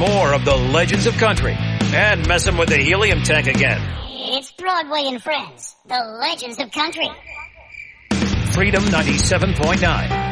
more of the Legends of Country and messing with the helium tank again. It's Broadway and Friends, the Legends of Country. Freedom 97.9.